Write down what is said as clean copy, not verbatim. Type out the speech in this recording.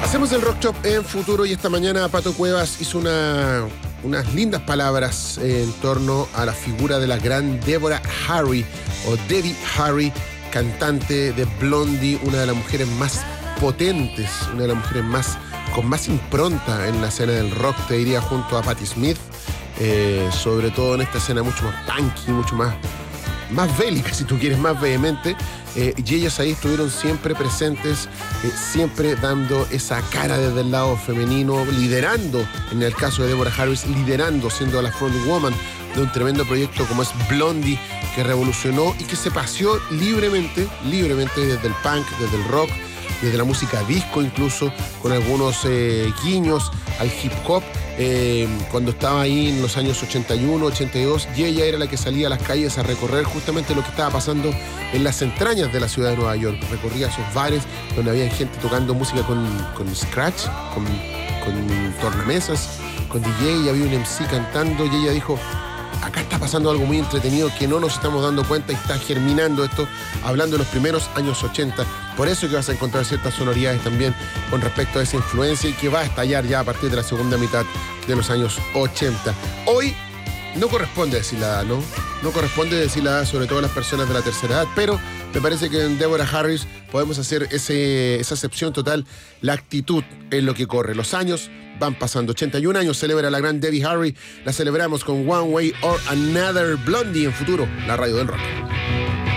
Hacemos el Rock Shop en Futuro y esta mañana Pato Cuevas hizo unas lindas palabras en torno a la figura de la gran Deborah Harry o Debbie Harry, cantante de Blondie, una de las mujeres más potentes, una de las mujeres con más impronta en la escena del rock, te diría, junto a Patti Smith, sobre todo en esta escena mucho más punky, mucho más bélica, si tú quieres, más vehemente, y ellas ahí estuvieron siempre presentes, siempre dando esa cara desde el lado femenino, liderando, en el caso de Deborah Harris, siendo la frontwoman de un tremendo proyecto como es Blondie, que revolucionó y que se paseó libremente desde el punk, desde el rock, desde la música disco incluso, con algunos guiños al hip hop, cuando estaba ahí en los años 81, 82, y ella era la que salía a las calles a recorrer justamente lo que estaba pasando en las entrañas de la ciudad de Nueva York. Recorría esos bares donde había gente tocando música con scratch, con tornamesas, con DJ, y había un MC cantando, y ella dijo: acá está pasando algo muy entretenido que no nos estamos dando cuenta y está germinando esto, hablando de los primeros años 80. Por eso que vas a encontrar ciertas sonoridades también con respecto a esa influencia y que va a estallar ya a partir de la segunda mitad de los años 80. Hoy no corresponde decir la edad, ¿no? No corresponde decir la edad, sobre todo a las personas de la tercera edad, pero me parece que en Deborah Harris podemos hacer esa acepción total, la actitud en lo que corre. Los años van pasando. 81 años celebra la gran Debbie Harry. La celebramos con One Way or Another, Blondie en Futuro, la radio del rock.